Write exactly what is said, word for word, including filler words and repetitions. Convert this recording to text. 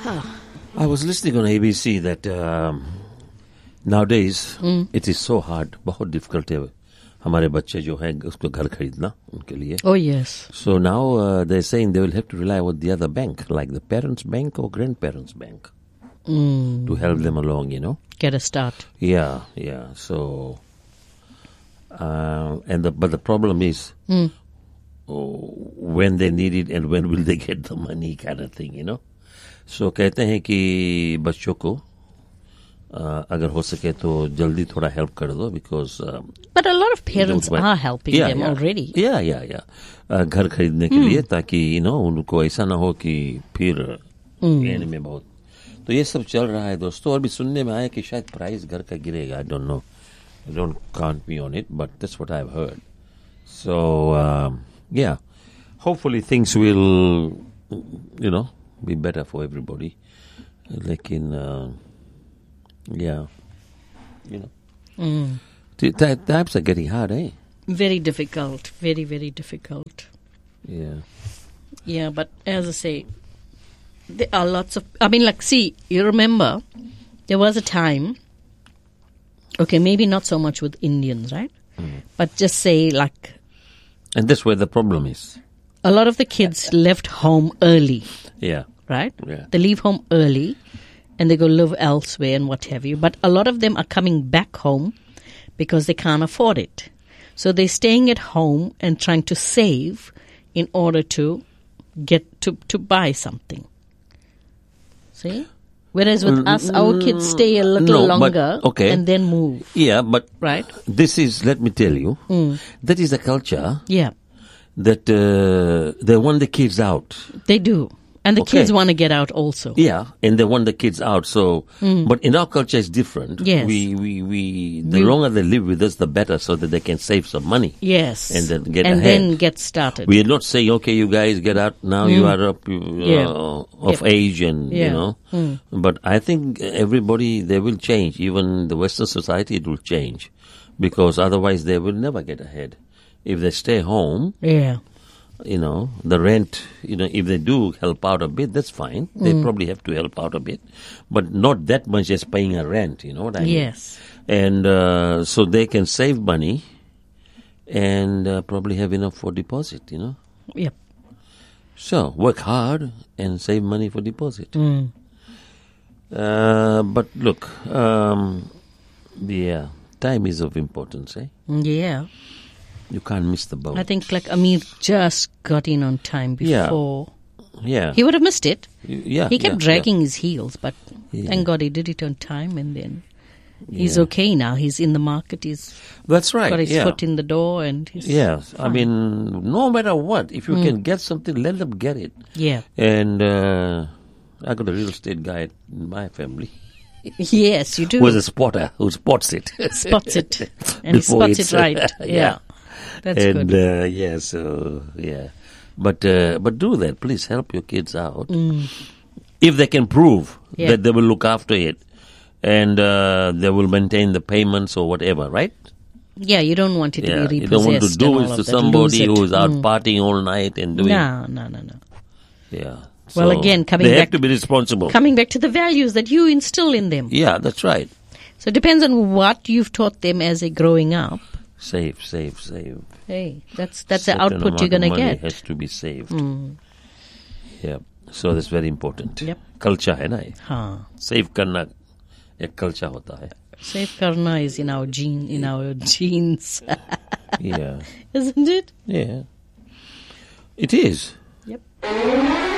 I was listening on A B C that um, nowadays mm. it is so hard, बहुत difficult है हमारे बच्चे जो हैं उसको घर खरीदना उनके लिए. Oh yes. So now uh, they're saying they will have to rely on the other bank, like the parents' bank or grandparents' bank, mm. to help them along. You know, get a start. Yeah, yeah. So, uh, and the but the problem is. Mm. Oh, when they need it and when will they get the money kind of thing, you know. So कहते हैं कि बच्चों को uh, अगर हो सके तो जल्दी थोड़ा help कर दो because um, but a lot of parents are helping yeah, them yeah. already. Yeah, yeah, yeah. Uh, घर खरीदने के mm. लिए ताकि you know उनको ऐसा ना हो कि फिर mm. एंड में बहुत तो ये सब चल रहा है दोस्तों. और भी सुनने में आया कि शायद प्राइस घर का गिरेगा. I don't know. Don't count me on it, but that's what I've heard. So. Um, Yeah, hopefully things will, you know, be better for everybody. Like in, uh, yeah, you know, mm. t- times are getting hard, eh? Very difficult, very, very difficult. Yeah. Yeah, but as I say, there are lots of, I mean, like, see, you remember, there was a time, okay, maybe not so much with Indians, right? Mm. But just say, like, and that's where the problem is. A lot of the kids left home early. Yeah. Right? Yeah. They leave home early and they go live elsewhere and what have you. But a lot of them are coming back home because they can't afford it. So they're staying at home and trying to save in order to get to, to buy something. See? Whereas with us, our kids stay a little no, longer but, okay. and then move. Yeah, but right? This is, let me tell you, mm. that is a culture yeah. that uh, they want the kids out. They do. And the okay. kids want to get out also. Yeah, and they want the kids out. So, mm. but in our culture, it's different. Yes. We, we, we, the we, longer they live with us, the better, so that they can save some money. Yes. And then get and ahead. And then get started. We are not saying, okay, you guys get out now, mm. you are up, uh, yeah. of yep. age and, yeah. you know. Mm. But I think everybody, they will change. Even the Western society, it will change. Because otherwise they will never get ahead. If they stay home. Yeah. You know, the rent, you know, if they do help out a bit, that's fine. They mm. probably have to help out a bit. But not that much as paying a rent, you know what I mean? Yes. And uh, so they can save money and uh, probably have enough for deposit, you know? Yep. So, work hard and save money for deposit. Mm. Uh, but look, um, yeah, time is of importance, eh? Yeah. You can't miss the boat. I think like Amir just got in on time before. Yeah. yeah. He would have missed it. Yeah. He kept yeah, dragging yeah. his heels, but yeah. thank God he did it on time and then he's yeah. okay now. He's in the market. He's That's right. got his yeah. foot in the door and he's Yes. fine. I mean, no matter what, if you mm. can get something, let them get it. Yeah. And uh, I got a real estate guy in my family. Yes, you do. Who is a spotter who spots it. Spots it. And he spots it right. yeah. yeah. That's and, good. Uh, yeah, so, yeah. But, uh, but do that. Please help your kids out. Mm. If they can prove yeah. that they will look after it and uh, they will maintain the payments or whatever, right? Yeah, you don't want it yeah, to be repossessed. You don't want to do it to that. somebody who is out mm. partying all night and doing... No, no, no, no. Yeah. Well, so again, coming they back... They have to be responsible. Coming back to the values that you instill in them. Yeah, that's right. So it depends on what you've taught them as a growing up. Save, save, save. Hey, that's that's the output you're going to get. Has to be saved. Mm. Yeah, so that's very important. Yep. Culture है ना ये. हाँ. Save करना एक culture होता है. Save करना is in our gene, in our genes. yeah. Isn't it? Yeah. It is. Yep.